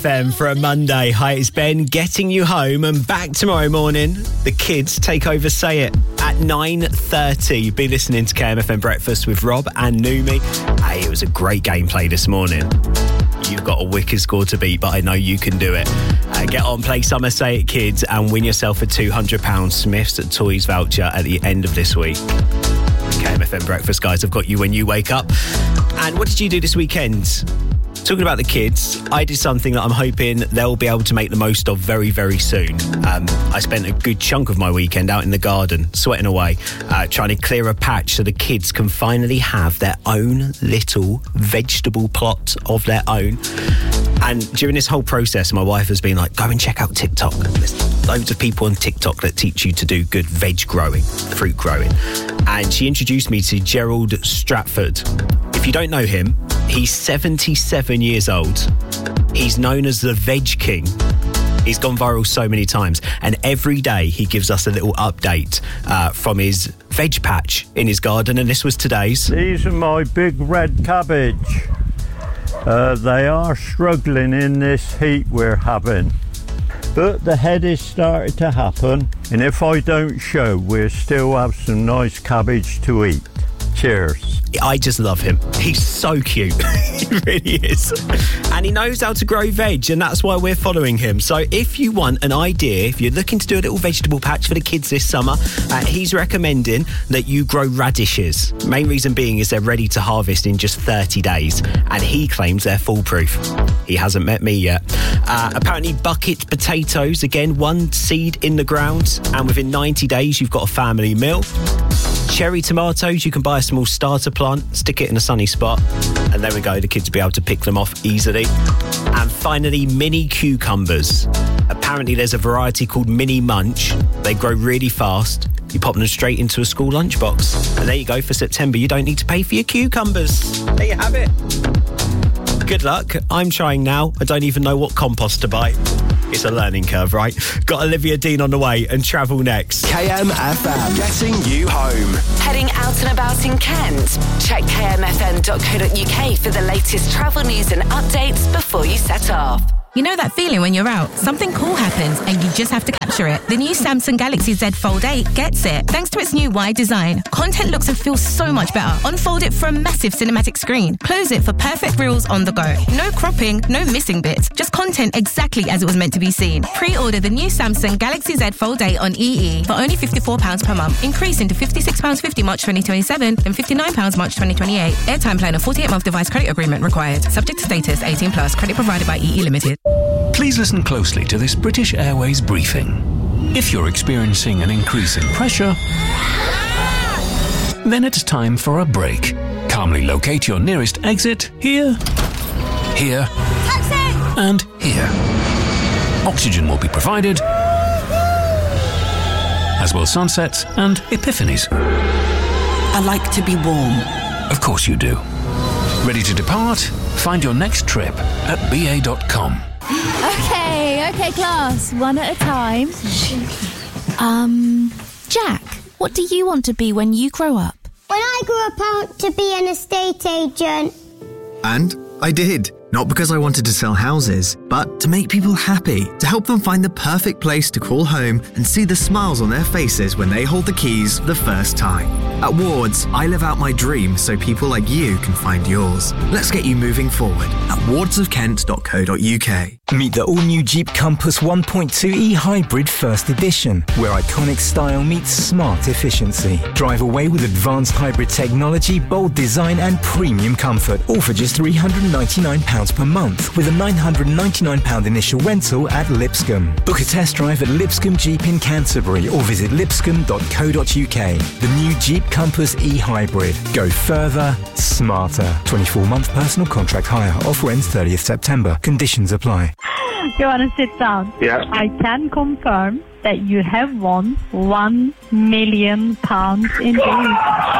FM for a Monday. Hi, it's Ben getting you home and back tomorrow morning. The kids take over Say It at 9:30. Be listening to KMFM Breakfast with Rob and Numi. Hey, it was a great gameplay this morning. You've got a wicked score to beat, but I know you can do it. Get on, play Summer Say It, kids, and win yourself a £200 Smith's Toys voucher at the end of this week. KMFM Breakfast, guys, I've got you when you wake up. And what did you do this weekend? Talking about the kids, I did something that I'm hoping they'll be able to make the most of very, very soon. I spent a good chunk of my weekend out in the garden, sweating away, trying to clear a patch so the kids can finally have their own little vegetable plot of their own. And during this whole process, my wife has been like, go and check out TikTok. There's loads of people on TikTok that teach you to do good veg growing, fruit growing. And she introduced me to Gerald Stratford. If you don't know him, he's 77 years old. He's known as the Veg King. He's gone viral so many times. And every day he gives us a little update from his veg patch in his garden. And this was today's. These are my big red cabbage. They are struggling in this heat we're having. But the head is starting to happen. And if I don't show, we'll still have some nice cabbage to eat. Cheers. I just love him. He's so cute. He really is. And he knows how to grow veg, and that's why we're following him. So if you want an idea, if you're looking to do a little vegetable patch for the kids this summer, he's recommending that you grow radishes. Main reason being is they're ready to harvest in just 30 days. And he claims they're foolproof. He hasn't met me yet. Apparently bucket potatoes, again, one seed in the ground, and within 90 days you've got a family meal. Cherry tomatoes, you can buy a small starter plant, stick it in a sunny spot, and there we go, the kids will be able to pick them off easily. And finally, mini cucumbers. Apparently there's a variety called Mini Munch. They grow really fast. You pop them straight into a school lunchbox. And there you go, for September, you don't need to pay for your cucumbers. There you have it. Good luck. I'm trying now. I don't even know what compost to buy. It's a learning curve, right? Got Olivia Dean on the way and travel next. KMFM, getting you home. Heading out and about in Kent? Check kmfm.co.uk for the latest travel news and updates before you set off. You know that feeling when you're out, something cool happens and you just have to capture it. The new Samsung Galaxy Z Fold 8 gets it. Thanks to its new wide design, content looks and feels so much better. Unfold it for a massive cinematic screen. Close it for perfect reels on the go. No cropping, no missing bits. Just content exactly as it was meant to be seen. Pre-order the new Samsung Galaxy Z Fold 8 on EE for only £54 per month, increasing to £56.50 March 2027 and £59 March 2028. Airtime plan and 48-month device credit agreement required. Subject to status, 18+, credit provided by EE Limited. Please listen closely to this British Airways briefing. If you're experiencing an increase in pressure, then it's time for a break. Calmly locate your nearest exit here, here, Taxi! and here. Oxygen will be provided, as will sunsets and epiphanies. I like to be warm. Of course you do. Ready to depart? Find your next trip at ba.com. Okay, class. One at a time. Jack, what do you want to be when you grow up? When I grew up, I want to be an estate agent. And I did. Not because I wanted to sell houses, but to make people happy, to help them find the perfect place to call home and see the smiles on their faces when they hold the keys for the first time. At Wards, I live out my dream so people like you can find yours. Let's get you moving forward at wardsofkent.co.uk. Meet the all-new Jeep Compass 1.2e Hybrid First Edition, where iconic style meets smart efficiency. Drive away with advanced hybrid technology, bold design and premium comfort, all for just £399 per month with a £999 initial rental at Lipscomb. Book a test drive at Lipscomb Jeep in Canterbury or visit lipscomb.co.uk. The new Jeep Compass e-Hybrid. Go further, smarter. 24-month personal contract hire. Offer ends 30th September. Conditions apply. You want to sit down? Yeah. I can confirm that you have won £1 million indeed.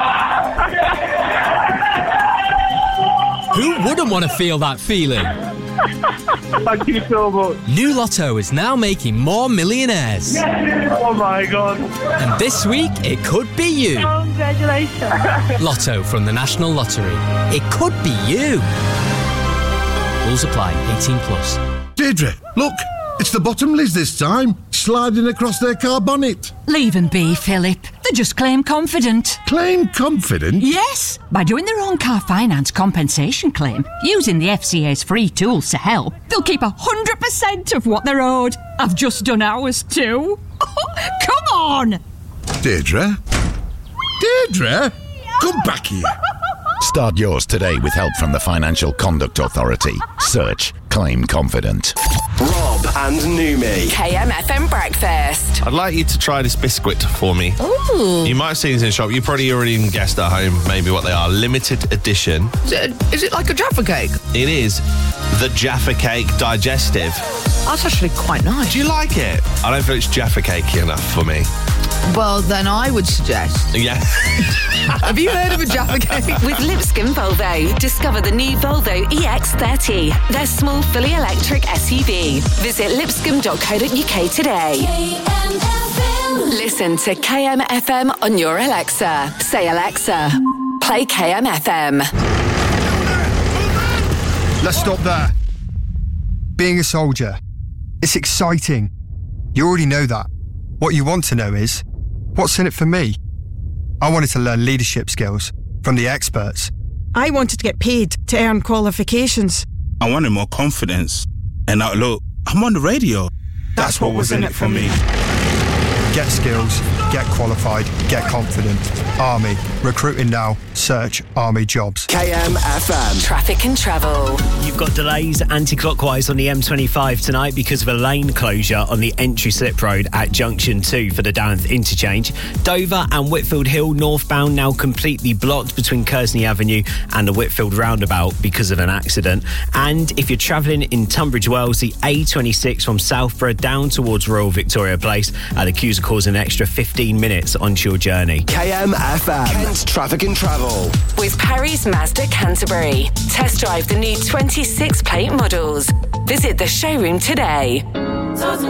Who wouldn't want to feel that feeling? Thank you so much. New Lotto is now making more millionaires. Oh my God. And this week, it could be you. Congratulations. Lotto from the National Lottery. It could be you. Rules apply. 18+. Deirdre, look, it's the Bottomleys this time, sliding across their car bonnet. Leave them be, Philip. They're just claim confident. Claim confident? Yes, by doing their own car finance compensation claim, using the FCA's free tools to help, they'll keep 100% of what they're owed. I've just done ours too. Come on! Deirdre? Deirdre? Come back here. Start yours today with help from the Financial Conduct Authority. Search Claim Confident. Rob and Numi. KMFM Breakfast. I'd like you to try this biscuit for me. Ooh. You might have seen this in the shop. You probably already even guessed at home maybe what they are. Limited edition. Is it like a Jaffa cake? It is the Jaffa Cake Digestive. That's actually quite nice. Do you like it? I don't feel it's Jaffa cakey enough for me. Well, then I would suggest. Yeah. Have you heard of a Jaffa cake? With Lipscomb Volvo, discover the new Volvo EX30, their small, fully electric SUV. Visit lipscomb.co.uk today. Listen to KMFM on your Alexa. Say, Alexa, play KMFM. Let's stop there. Being a soldier, it's exciting. You already know that. What you want to know is, what's in it for me? I wanted to learn leadership skills from the experts. I wanted to get paid to earn qualifications. I wanted more confidence. And now, look, I'm on the radio. That's what was in it for me. Get skills, get qualified, get confident. Army. Recruiting now. Search Army jobs. KMFM. Traffic and travel. You've got delays anti-clockwise on the M25 tonight because of a lane closure on the entry slip road at Junction 2 for the Downth interchange. Dover and Whitfield Hill northbound now completely blocked between Kersney Avenue and the Whitfield roundabout because of an accident. And if you're travelling in Tunbridge Wells, the A26 from Southborough down towards Royal Victoria Place, the queues are causing an extra 15 minutes onto your journey. KMFM. Kent's Traffic and Travel. With Parry's Mazda Canterbury. Test drive the new 26 plate models. Visit the showroom today.